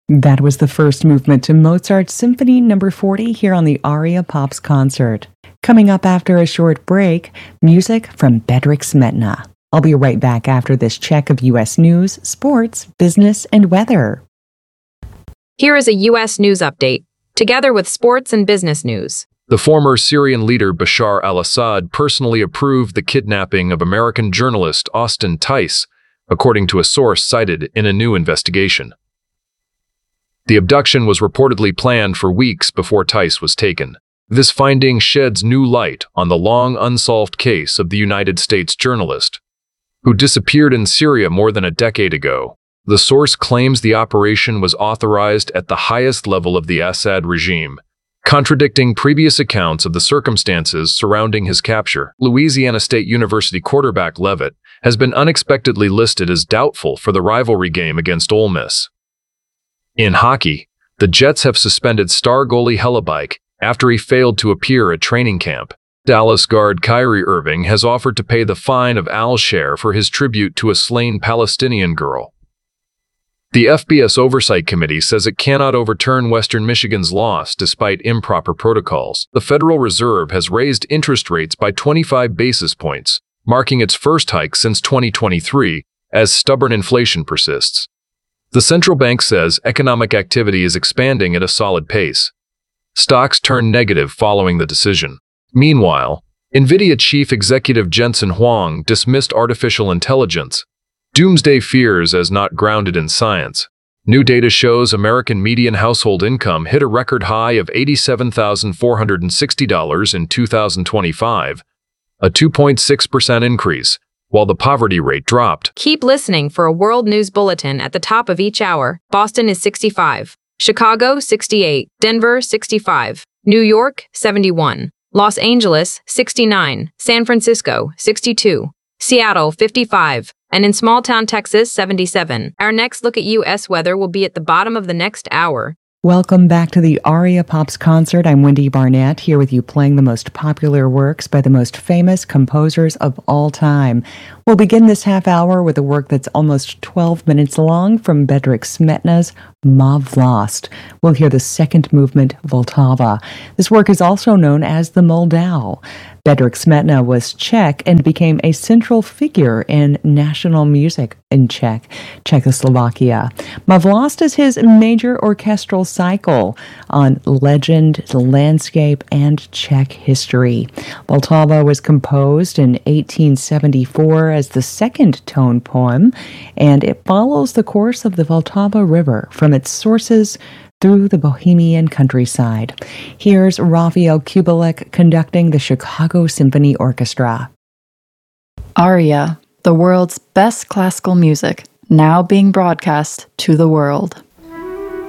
That was the first movement to Mozart's Symphony No. 40 here on the Aria Pops concert. Coming up after a short break, music from Bedřich Smetana. I'll be right back after this check of U.S. news, sports, business, and weather. Here is a U.S. news update, together with sports and business news. The former Syrian leader Bashar al-Assad personally approved the kidnapping of American journalist Austin Tice, according to a source cited in a new investigation. The abduction was reportedly planned for weeks before Tice was taken. This finding sheds new light on the long unsolved case of the United States journalist, who disappeared in Syria more than a decade ago. The source claims the operation was authorized at the highest level of the Assad regime, contradicting previous accounts of the circumstances surrounding his capture. Louisiana State University quarterback Leavitt has been unexpectedly listed as doubtful for the rivalry game against Ole Miss. In hockey, the Jets have suspended star goalie Hellebuyck after he failed to appear at training camp. Dallas guard Kyrie Irving has offered to pay the fine of Al Sher for his tribute to a slain Palestinian girl. The FBS Oversight Committee says it cannot overturn Western Michigan's loss despite improper protocols. The Federal Reserve has raised interest rates by 25 basis points, marking its first hike since 2023, as stubborn inflation persists. The central bank says economic activity is expanding at a solid pace. Stocks turned negative following the decision. Meanwhile, NVIDIA chief executive Jensen Huang dismissed artificial intelligence doomsday fears as not grounded in science. New data shows American median household income hit a record high of $87,460 in 2025, a 2.6% increase, while the poverty rate dropped. Keep listening for a world news bulletin at the top of each hour. Boston is 65, Chicago 68, Denver 65, New York 71, Los Angeles 69, San Francisco 62, Seattle 55, and in small-town Texas 77. Our next look at U.S. weather will be at the bottom of the next hour. Welcome back to the Aria Pops concert. I'm Wendy Barnett, here with you playing the most popular works by the most famous composers of all time. We'll begin this half hour with a work that's almost 12 minutes long from Bedřich Smetana's Ma Vlast. We'll hear the second movement, Vltava. This work is also known as the Moldau. Bedřich Smetana was Czech and became a central figure in national music in Czechoslovakia. Ma Vlast is his major orchestral cycle on legend, landscape, and Czech history. Vltava was composed in 1874 as the second tone poem, and it follows the course of the Vltava River from its sources through the Bohemian countryside. Here's Raphael Kubelik conducting the Chicago Symphony Orchestra. Aria, the world's best classical music, now being broadcast to the world.